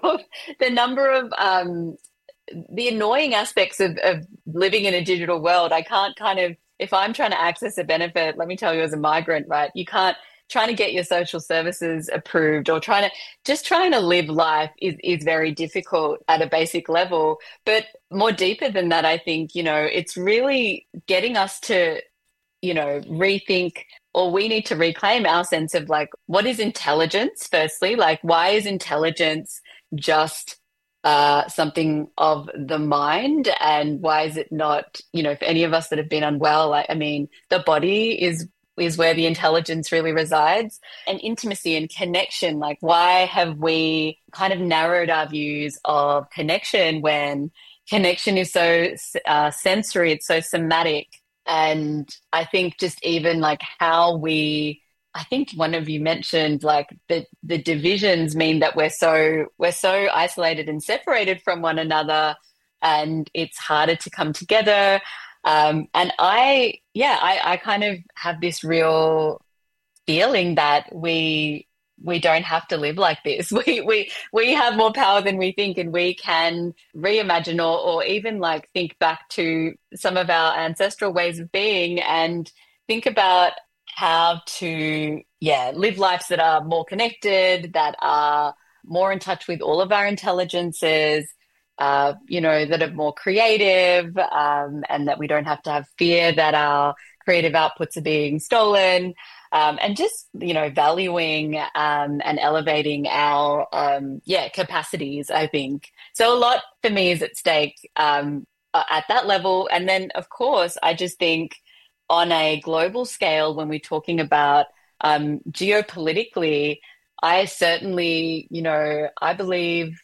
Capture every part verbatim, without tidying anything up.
of the number of um, the annoying aspects of, of living in a digital world. I can't kind of, if I'm trying to access a benefit, let me tell you as a migrant, right? You can't, trying to get your social services approved or trying to, just trying to live life is, is very difficult at a basic level. But more deeper than that, I think, you know, it's really getting us to, you know, rethink, or we need to reclaim our sense of like, what is intelligence, firstly? Like, why is intelligence just uh, something of the mind? And why is it not, you know, for any of us that have been unwell, like, I mean, the body is is where the intelligence really resides. And intimacy and connection, like, why have we kind of narrowed our views of connection when connection is so uh, sensory, it's so somatic? And I think just even like how we, I think one of you mentioned like the the divisions mean that we're so we're so isolated and separated from one another, and it's harder to come together. Um, and I, yeah, I, I kind of have this real feeling that we we don't have to live like this. We we we have more power than we think, and we can reimagine or or even like think back to some of our ancestral ways of being and think about how to, yeah, live lives that are more connected, that are more in touch with all of our intelligences, uh, you know, that are more creative, um, and that we don't have to have fear that our creative outputs are being stolen, um, and just, you know, valuing um, and elevating our, um, yeah, capacities, I think. So a lot for me is at stake um, at that level. And then, of course, I just think on a global scale, when we're talking about um, geopolitically, I certainly, you know, I believe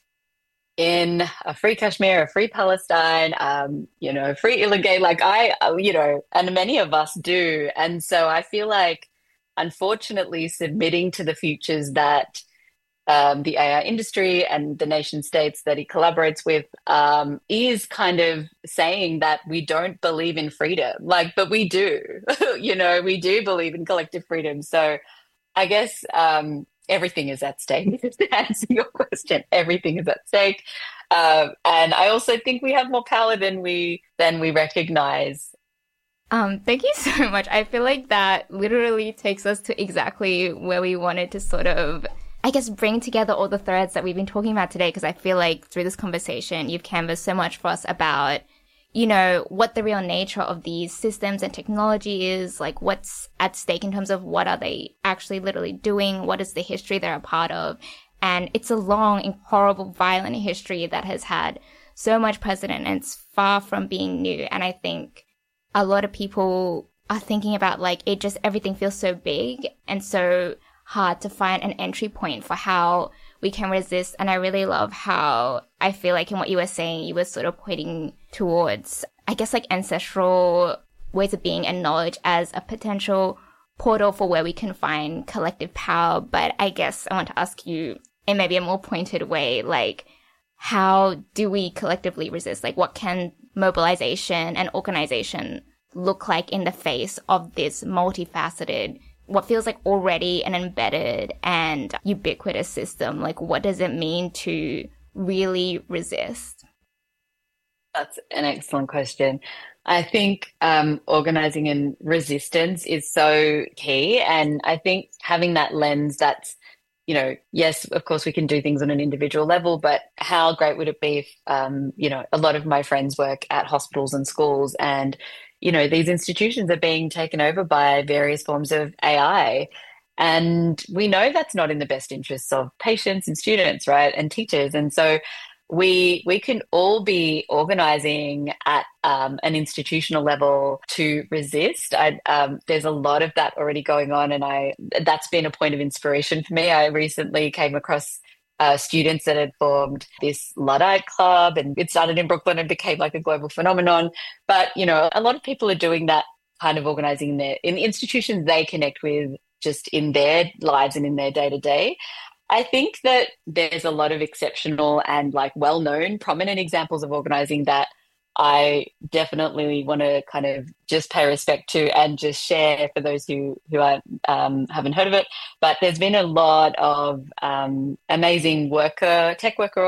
in a free Kashmir, a free Palestine, um, you know, free Illigay, like I, you know, and many of us do. And so I feel like, unfortunately, submitting to the futures that um, the A I industry and the nation states that he collaborates with um, is kind of saying that we don't believe in freedom. Like, but we do, you know, we do believe in collective freedom. So I guess um, everything is at stake. To answer your question, everything is at stake, uh, and I also think we have more power than we than we recognize. Um, thank you so much. I feel like that literally takes us to exactly where we wanted to sort of, I guess, bring together all the threads that we've been talking about today, because I feel like through this conversation, you've canvassed so much for us about, you know, what the real nature of these systems and technology is, like what's at stake in terms of what are they actually literally doing, what is the history they're a part of. And it's a long and horrible, violent history that has had so much precedent, and it's far from being new. And I think a lot of people are thinking about like, it just, everything feels so big and so hard to find an entry point for how we can resist. And I really love how I feel like in what you were saying, you were sort of pointing towards, I guess, like ancestral ways of being and knowledge as a potential portal for where we can find collective power. But I guess I want to ask you in maybe a more pointed way, like, how do we collectively resist? Like, what can mobilization and organization look like in the face of this multifaceted, what feels like already an embedded and ubiquitous system? Like, what does it mean to really resist? That's an excellent question. I think um, organizing and resistance is so key. And I think having that lens that's, you know, yes, of course, we can do things on an individual level, but how great would it be if, um, you know, a lot of my friends work at hospitals and schools, and, you know, these institutions are being taken over by various forms of A I. And we know that's not in the best interests of patients and students, right, and teachers. And so we we can all be organizing at um, an institutional level to resist. I, um, there's a lot of that already going on, and I that's been a point of inspiration for me. I recently came across uh, students that had formed this Luddite club, and it started in Brooklyn and became like a global phenomenon. But you know, a lot of people are doing that kind of organizing in their in the institutions they connect with, just in their lives and in their day to day. I think that there's a lot of exceptional and like well-known, prominent examples of organizing that I definitely want to kind of just pay respect to and just share for those who who are, um, haven't heard of it. But there's been a lot of um, amazing worker, tech worker